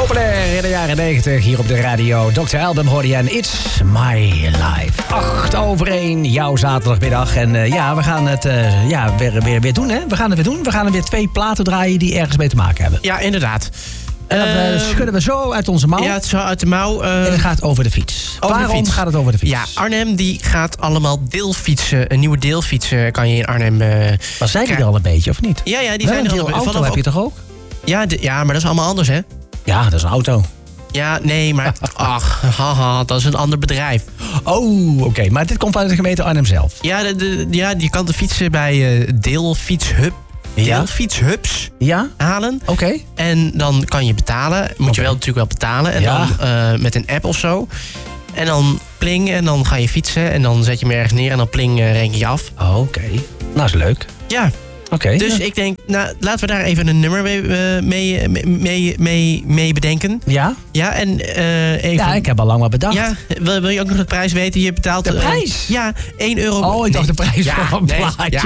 Populair in de jaren 90 hier op de radio. Dr. Alban hoorde je en It's My Life. 8:01, jouw zaterdagmiddag. En we gaan het weer doen, hè? We gaan het weer doen. We gaan er weer 2 platen draaien die ergens mee te maken hebben. Ja, inderdaad. En dan schudden we zo uit onze mouw. Ja, het is zo uit de mouw. En het gaat over de fiets. Waarom gaat het over de fiets? Ja, Arnhem die gaat allemaal deelfietsen. Een nieuwe deelfietsen kan je in Arnhem maar zijn die er al een beetje, of niet? Ja, die zijn er al een auto heb je toch ook? Ja, maar dat is allemaal anders, hè? Ja, dat is een auto. Ja, nee, maar dat is een ander bedrijf. Oh, oké. Maar dit komt uit de gemeente Arnhem zelf. Ja, je kan de fietsen bij deelfietshubs halen. Oké. En dan kan je betalen. Moet je wel natuurlijk wel betalen. En dan met een app of zo. En dan pling en dan ga je fietsen. En dan zet je hem ergens neer en dan pling reken je af. Oké. Nou, is leuk. Ja. Okay, dus ik denk, laten we daar even een nummer mee bedenken. Ja? Ja, en even... Ja, ik heb al lang wat bedacht. Ja, wil je ook nog de prijs weten? Je betaalt... De prijs? Ja, €1. Oh, ik dacht de prijs van een plaatje.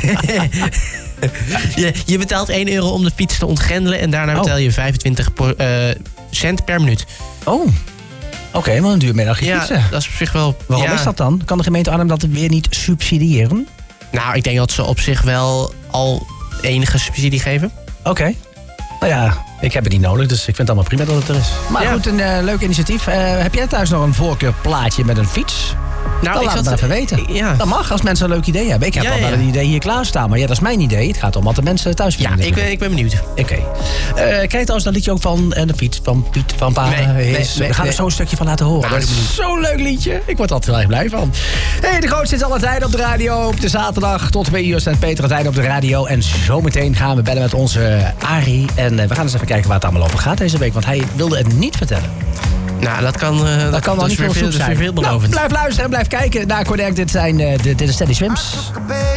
Ja. Je betaalt €1 om de fiets te ontgrendelen en daarna betaal je 25 cent per minuut. Oh. Oké, wat een duur middagje fietsen. Ja, dat is op zich wel... Waarom is dat dan? Kan de gemeente Arnhem dat weer niet subsidiëren? Nou, ik denk dat ze op zich wel al enige subsidie geven. Oké. Nou ja, ik heb het niet nodig, dus ik vind het allemaal prima dat het er is. Maar goed, een leuk initiatief. Heb jij thuis nog een voorkeurplaatje met een fiets? Nou, dan laat het maar even weten. Ja. Dat mag, als mensen een leuk idee hebben. Ik heb al wel een idee hier klaarstaan, maar ja, dat is mijn idee. Het gaat om wat de mensen thuis vinden. Ja, ik ben benieuwd. Oké. Kijk trouwens dat liedje ook van de fiets van Piet van Pa. We gaan er zo een stukje van laten horen. Dat is zo'n leuk liedje. Ik word er altijd heel erg blij van. Hey, de grootste is alle tijd op de radio. Op de zaterdag tot 2 uur staat Peter altijd op de radio. En zometeen gaan we bellen met onze Arie. En we gaan eens even kijken waar het allemaal over gaat deze week. Want hij wilde het niet vertellen. Nou, dat kan wel niet veel zoek zijn. Veelbelovend. Nou, blijf luisteren en blijf kijken naar Connect. Dit is Teddy Swims.